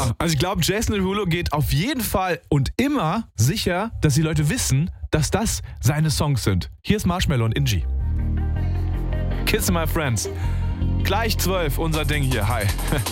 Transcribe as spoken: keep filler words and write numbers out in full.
Ja, also ich glaube, Jason Derulo geht auf jeden Fall und immer sicher, dass die Leute wissen, dass das seine Songs sind. Hier ist Marshmello und Inji. Kiss My Friends. Gleich zwölf, unser Ding hier. Hi.